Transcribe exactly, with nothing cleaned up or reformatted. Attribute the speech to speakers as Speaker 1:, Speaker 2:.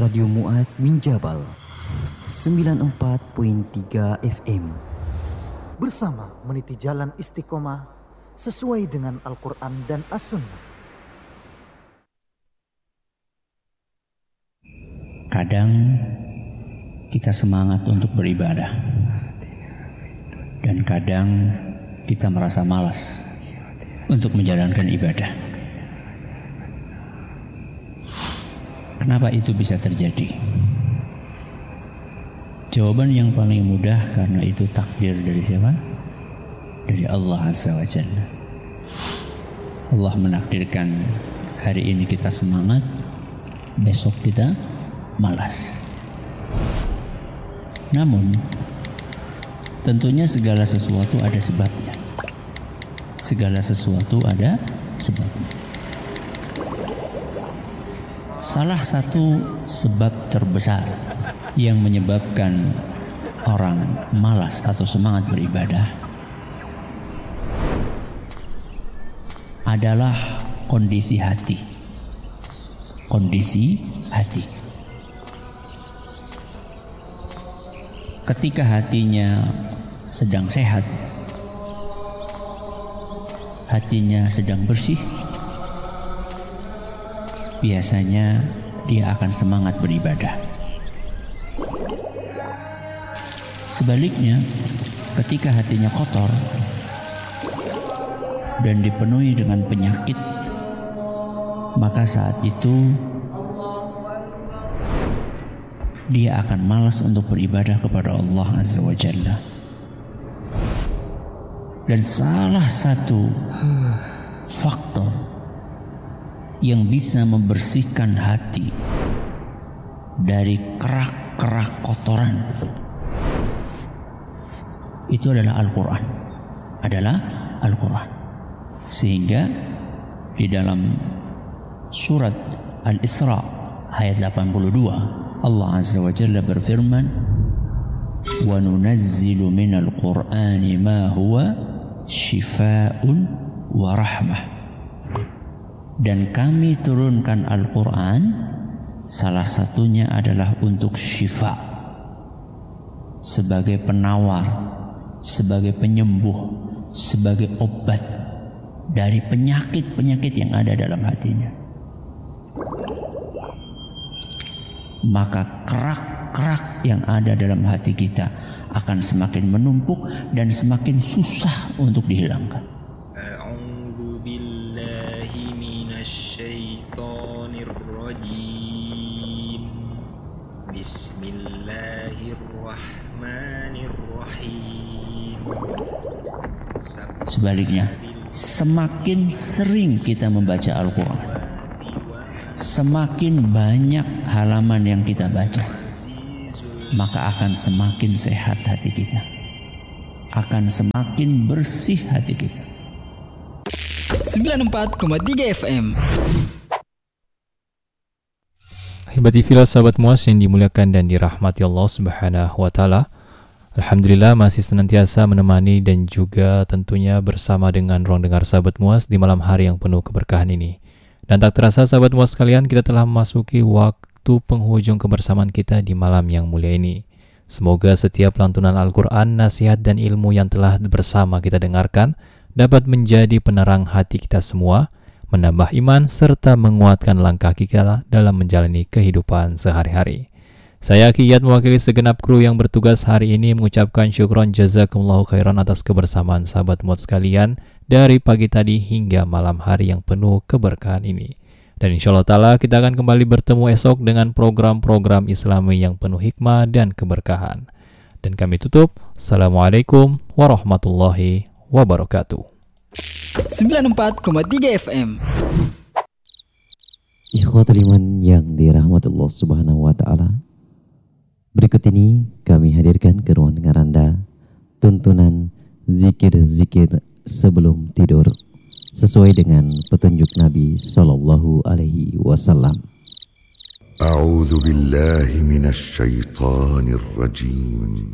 Speaker 1: Radio Mu'adz bin Jabal sembilan puluh empat koma tiga F M.
Speaker 2: Bersama meniti jalan istiqomah sesuai dengan Al-Quran dan As-Sunnah.
Speaker 3: Kadang kita semangat untuk beribadah, dan kadang kita merasa malas untuk menjalankan ibadah. Kenapa itu bisa terjadi? Jawaban yang paling mudah, karena itu takdir dari siapa? Dari Allah Azza wa Jalla. Allah menakdirkan hari ini kita semangat, besok kita malas. Namun tentunya segala sesuatu ada sebabnya. Segala sesuatu ada sebabnya. Salah satu sebab terbesar yang menyebabkan orang malas atau semangat beribadah adalah kondisi hati. Kondisi hati. Ketika hatinya sedang sehat, hatinya sedang bersih, biasanya dia akan semangat beribadah. Sebaliknya, ketika hatinya kotor dan dipenuhi dengan penyakit, maka saat itu dia akan malas untuk beribadah kepada Allah Azza wa Jalla. Dan salah satu faktor yang bisa membersihkan hati dari kerak-kerak kotoran itu adalah Al-Quran. Adalah Al-Quran. Sehingga di dalam surat Al-Isra ayat delapan puluh dua, Allah Azza wa Jalla berfirman, "Wa nunazzilu minal Qur'ani ma huwa shifaa'un wa rahmah." Dan kami turunkan Al-Quran, salah satunya adalah untuk syifa, sebagai penawar, sebagai penyembuh, sebagai obat dari penyakit-penyakit yang ada dalam hatinya. Maka kerak-kerak yang ada dalam hati kita akan semakin menumpuk dan semakin susah untuk dihilangkan. Bismillahirrahmanirrahim. Sebaliknya, semakin sering kita membaca Al-Quran, semakin banyak halaman yang kita baca, maka akan semakin sehat hati kita, akan semakin bersih hati kita.
Speaker 4: sembilan puluh empat koma tiga F M.
Speaker 5: Hibati filah sahabat Mu'adz yang dimuliakan dan dirahmati Allah Subhanahu wa taala. Alhamdulillah masih senantiasa menemani dan juga tentunya bersama dengan ruang dengar sahabat Mu'adz di malam hari yang penuh keberkahan ini. Dan tak terasa sahabat Mu'adz sekalian, kita telah memasuki waktu penghujung kebersamaan kita di malam yang mulia ini. Semoga setiap lantunan Al-Quran, nasihat dan ilmu yang telah bersama kita dengarkan dapat menjadi penerang hati kita semua, menambah iman serta menguatkan langkah kita dalam menjalani kehidupan sehari-hari. Saya Kiyat mewakili segenap kru yang bertugas hari ini mengucapkan syukron jazakumullahu khairan atas kebersamaan sahabat Mu'adz sekalian dari pagi tadi hingga malam hari yang penuh keberkahan ini. Dan insyaallah ta'ala kita akan kembali bertemu esok dengan program-program Islami yang penuh hikmah dan keberkahan. Dan kami tutup. Assalamualaikum warahmatullahi wabarakatuh.
Speaker 4: sembilan puluh empat koma tiga F M.
Speaker 1: Ikhwatul iman yang dirahmati Allah Subhanahu wa taala. Berikut ini kami hadirkan ke ruang dengar Anda tuntunan zikir-zikir sebelum tidur sesuai dengan petunjuk Nabi sallallahu alaihi wasallam.
Speaker 6: A'udzu billahi minasy syaithanir rajim.